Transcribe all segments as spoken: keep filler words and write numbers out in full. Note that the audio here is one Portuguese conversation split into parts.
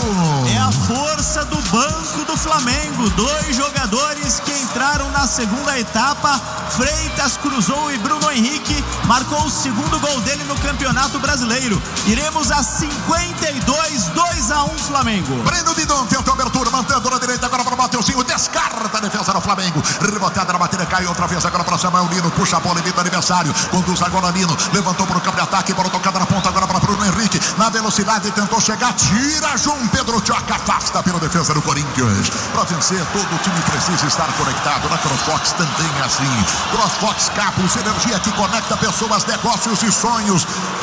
É a força do banco do Flamengo. Dois jogadores que entraram na segunda etapa. Freitas cruzou e Bruno Henrique marcou o segundo gol dele no Campeonato Brasileiro. Iremos a cinquenta e dois, dois a um Flamengo. Breno Bidon tenta a abertura, mantendo na direita agora para o Mateuzinho, descarta a defesa do Flamengo, rebotada na bateria, cai outra vez agora para Samuel Lino, puxa a bola, evita o adversário, conduz agora Lino, levantou para o campo de ataque, bola tocada na ponta agora para Bruno Henrique, na velocidade tentou chegar, tira João Pedro Choca, afasta pela defesa do Corinthians. Para vencer, todo o time precisa estar conectado. Na CrossFox também é assim. CrossFox Cabos, energia que conecta pessoas, negócios e sonhos.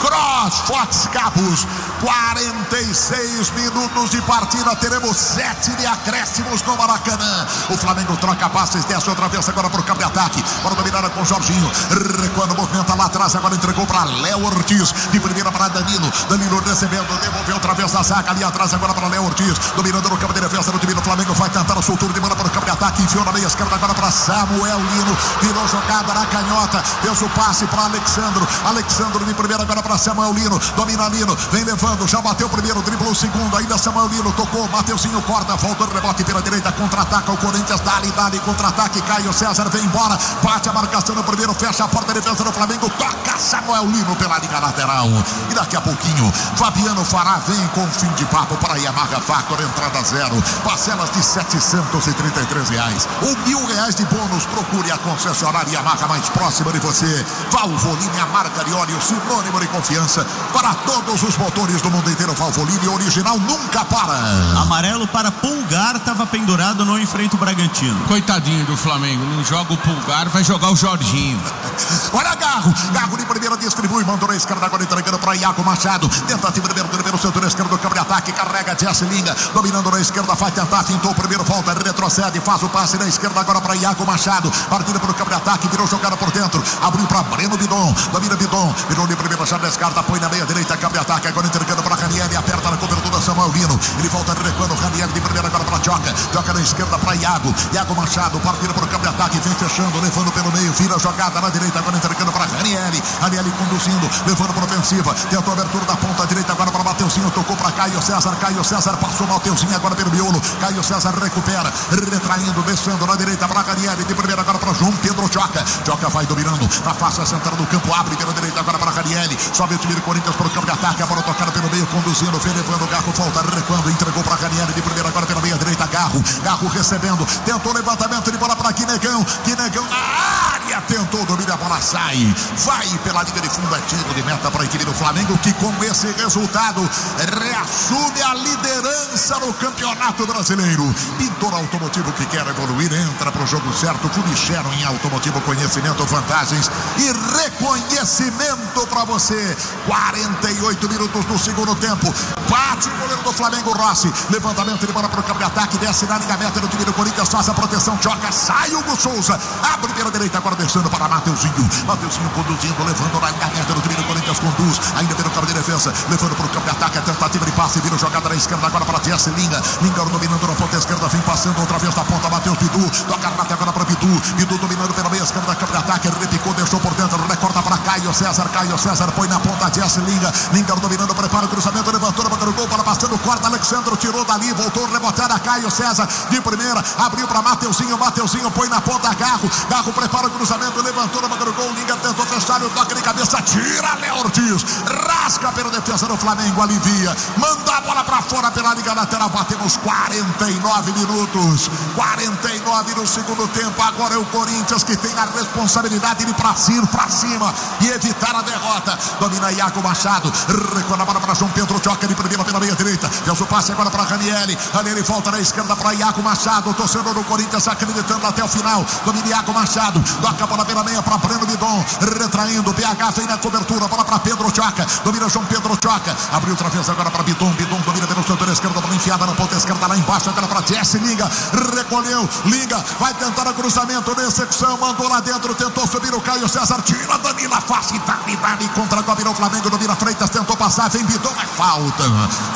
CrossFox Cabos, quarenta e seis minutos de partida, teremos sete de acréscimos no Maracanã. O Flamengo troca passes, desce outra vez agora para o campo de ataque, para dominar com o Jorginho, recuando, movimenta lá atrás, agora entregou para Léo Ortiz, de primeira para Danilo, Danilo recebendo, devolveu outra vez na zaga, ali atrás agora para Léo Ortiz, dominando no campo de defesa do time do Flamengo, vai tentar a soltura de bola para o campo de ataque, enfiou na meia esquerda agora para Samuel Lino, virou jogada na canhota, fez o passe para Alexandro, Alexandro de primeira agora para Samuel Lino, domina Lino, vem levando, já bateu o primeiro, driblou o segundo, ainda Samuel Lino, tocou, Mateuzinho corta, volta o rebote pela direita, contra-ataca o Corinthians, dali, dali, contra-ataque, Caio César vem embora, bate a marcação no primeiro, fecha a porta, a defesa do Flamengo, toca Samuel Lino pela liga lateral, e daqui a pouquinho, Fabiano Fará vem com fim de papo para Yamaha Factor, entrada zero, parcelas de setecentos e trinta e três reais, ou mil reais de bônus, procure a concessionária Yamaha mais próxima de você. Valvoline, a marca de óleo, sinônimo de confiança para todos os motores do mundo inteiro. Valvoline original nunca para. Amarelo para Pulgar, estava pendurado, não enfrenta o Bragantino. Coitadinho do Flamengo, não joga o Pulgar, vai jogar o Jorginho. Olha Garro, Garro de primeira distribui, mandou na esquerda agora entregando para Iago Machado, tentativa de abertura pelo setor esquerdo do campo de ataque, carrega Jesse Linga, dominando na esquerda, vai tentar, fintou o primeiro, volta, retrocede, faz o passe na esquerda agora para Iago Machado, partida para o campo de ataque, virou jogada por dentro, abriu para Breno Bidon, domina Bidon, Bidon de primeira, já descarta, põe na meia direita, campo de ataque, agora entregando para Ranieri, aperta na cobertura Samuel Lino, ele volta recuando, Ranieri de primeira agora para Joca, Joca na esquerda para Iago, Iago Machado, partida para o campo de ataque, vem fechando, levando pelo meio, vira a jogada na direita, agora entregando para Ranieri, Ranieri conduzindo, levando para a ofensiva, tentou a abertura da ponta direita agora para Mateuzinho, tocou para Caio César, Caio César passou Mateuzinho agora pelo miolo, Caio César recupera, retraindo, descendo na direita para Ranieri, de primeira agora para João Pedro Joca, Joca vai dominando, na face central do campo, abre pela direita agora para Ranieri, sobe o time do Corinthians para o campo de ataque, a bola tocada pelo meio, conduzindo, vem levando o Garro, volta recuando, entregou para Ranieri, de primeira agora pela meia direita, Garro, Garro recebendo, tentou levantamento de bola para Quinegão, Quinegão na área, tentou, domina, a bola sai, vai pela linha de fundo, é tiro de meta para a equipe do Flamengo, que com esse resultado reassume a liderança no Campeonato Brasileiro. Pintor automotivo que quer evoluir, entra para o jogo certo, Funichero em automotivo, conhecimento, vantagens e reconhecimento para você. Quarenta e oito minutos do segundo tempo, bate o goleiro do Flamengo, Rossi, levantamento de bola para o campo de ataque, desce na linha meta do time do Corinthians, faz a proteção, choca, sai Hugo Souza, abre pela direita, agora deixando para Mateuzinho, Mateuzinho conduzindo, levando na linha meta do time do Corinthians, conduz, ainda pelo campo de defesa, levando para o campo de ataque, a tentativa de passe, vira jogada na esquerda agora para Jesse Linga, Linga dominando na ponta esquerda, vem passando outra vez da ponta, Matheus Bidu, toca até agora para Bidu, Bidu dominando pela meia esquerda, campo de ataque, repicou, deixou por dentro, recorta para Caio César, Caio César põe na ponta, Jesse Linga, Linga dominando, prepara o cruzamento, levantou para o gol, para passando, corta, Alexandre tirou dali, voltou, rebotada, Caio César, de primeira, abriu para Mateuzinho, Mateuzinho põe na ponta, Garro, Garro prepara o cruzamento, levantou para o gol, Linga tentou fechar o toque de cabeça, tira Léo Ortiz, rasga pela defesa do Flamengo, alivia, manda a bola para fora pela liga lateral, batemos quarenta e nove minutos, quarenta e nove no segundo tempo, agora é o Corinthians que tem a responsabilidade de ir para cima, para cima e evitar a derrota, domina Iago Machado, recua a bola para João Pedro Choca de primeira pela meia direita, fez o passe agora para Ranieri, Ranieri volta na esquerda para Iago Machado, torcedor do Corinthians acreditando até o final, domina Iago Machado, toca a bola pela meia para Breno Bidon, retraindo, B H vem na cobertura, bola para Pedro Choca, domina João Pedro Choca, abriu outra vez agora para Bidon, Bidon domina pelo setor esquerdo, bola enfiada na ponta esquerda lá embaixo, agora para Jesse Linga, recolheu, Linga, vai tentar o cruzamento, na execução, mandou lá dentro, tentou subir o Caio César, tira Danila, face, Dani, Dani, contra o Flamengo, domina Freitas, tentou passar, vem Bidon, é falta, falta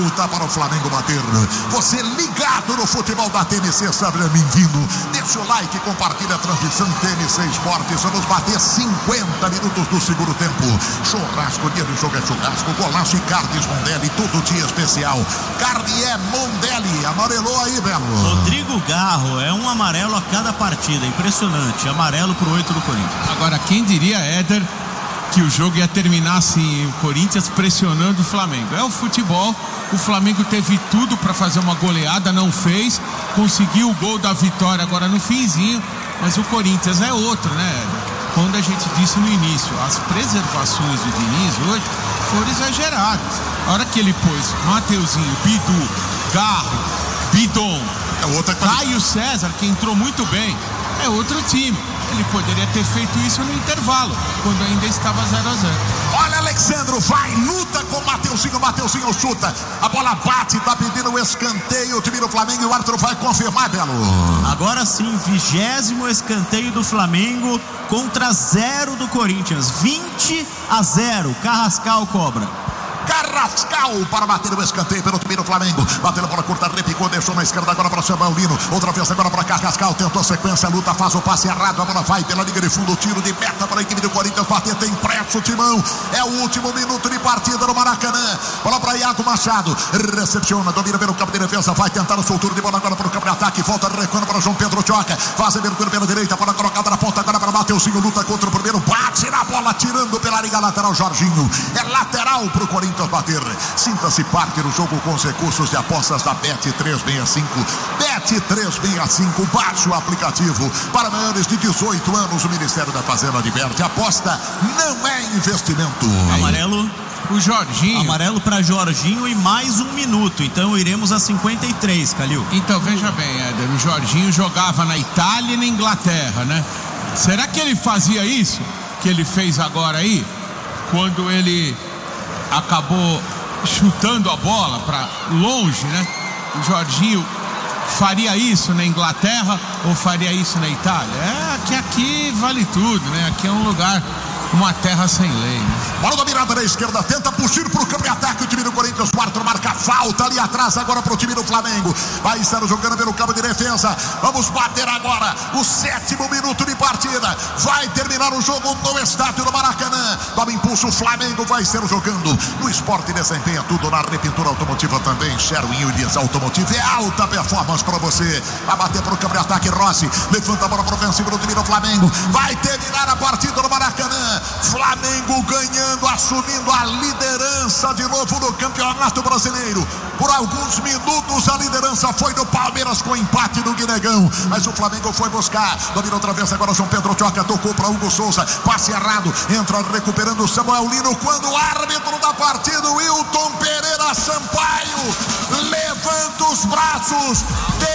lutar para o Flamengo bater. Você ligado no futebol da T N C, sabe, bem-vindo. Deixa o like, compartilha a transmissão T N C Esportes. Vamos bater cinquenta minutos do segundo tempo. Churrasco, dia de jogo é churrasco. Golaço e carnes Mondelli, todo dia especial. Carne é Mondelli. Amarelou aí, Belo. Rodrigo Garro, é um amarelo a cada partida. Impressionante. Amarelo pro oito do Corinthians. Agora, quem diria, Éder, que o jogo ia terminar assim, o Corinthians pressionando o Flamengo. É o futebol, o Flamengo teve tudo para fazer uma goleada, não fez, conseguiu o gol da vitória agora no finzinho, mas o Corinthians é outro, né? Quando a gente disse no início, as preservações do Diniz hoje foram exageradas. A hora que ele pôs Mateuzinho, Bidu, Garro, Bidon, é outra... Caio César, que entrou muito bem, é outro time. Ele poderia ter feito isso no intervalo, quando ainda estava zero a zero. Olha, Alexandro, vai, luta com o Mateuzinho, Mateuzinho chuta, a bola bate, tá pedindo o escanteio, o time do Flamengo, e o árbitro vai confirmar, Belo. Agora sim, vigésimo escanteio do Flamengo contra zero do Corinthians, vinte a zero, Carrascal cobra. Carrascal para bater o escanteio pelo time do Flamengo. Bateu a bola curta, repicou, deixou na esquerda agora para o Samuelino. Outra vez agora para Carrascal. Tentou sequência, luta, faz o passe errado. A bola vai pela linha de fundo. Tiro de meta para a equipe do Corinthians. Bater, tem pressa o Timão. É o último minuto de partida no Maracanã. Bola para Iago Machado. Recepciona, domina pelo campo de defesa. Vai tentar o soltura de bola agora para o campo de ataque. Volta recuando para João Pedro Choca. Faz abertura pela direita. Bola colocada na ponta agora para Mateuzinho. Luta contra o primeiro. Bate na bola, tirando pela liga lateral. Jorginho. É lateral para o Corinthians bater. Sinta-se parte do jogo com os recursos de apostas da Bet trezentos e sessenta e cinco. Bet trezentos e sessenta e cinco, baixe o aplicativo. Para maiores de dezoito anos, o Ministério da Fazenda adverte: aposta não é investimento. Amarelo. O Jorginho. Amarelo para Jorginho e mais um minuto. Então iremos a cinquenta e três, Calil. Então veja bem, Éder, o Jorginho jogava na Itália e na Inglaterra, né? Será que ele fazia isso que ele fez agora aí? Quando ele acabou chutando a bola para longe, né? O Jorginho faria isso na Inglaterra ou faria isso na Itália? É que aqui vale tudo, né? Aqui é um lugar, uma terra sem lei, né? Bola dominada na esquerda, tenta puxar para o campo de ataque o time do Corinthians. Quarto marca falta ali atrás agora para o time do Flamengo. Vai estar jogando pelo campo de defesa. Vamos bater agora o sétimo minuto de partida. Vai terminar o jogo no estádio do Maracanã. Toma impulso, o Flamengo vai ser jogando. No Esporte desempenha tudo, na repintura automotiva também. Sherwin Williams Automotive é alta performance para você. Vai bater para o campo de ataque, Rossi. Levanta a bola para o ofensivo do time do Flamengo. Vai terminar a partida no Maracanã. Flamengo ganhando, assumindo a liderança de novo no Campeonato Brasileiro. Por alguns minutos a liderança foi do Palmeiras com empate do Guinegão, mas o Flamengo foi buscar. Domina outra vez agora João Pedro Choca, tocou para Hugo Souza, passe errado, entra recuperando o Samuelino, quando o árbitro da partida, Wilton Pereira Sampaio, levanta os braços,